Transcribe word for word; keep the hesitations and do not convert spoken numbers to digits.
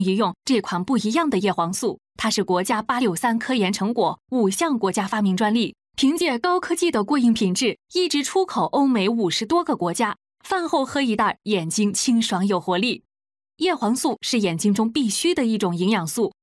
于用这款不一样的叶黄素，它是国家八六三科研成果，五项国家发明专利，凭借高科技的过硬品质，一直出口欧美五十多个国家。饭后喝一袋，眼睛清爽有活力。叶黄素是眼睛中必须的一种营养素，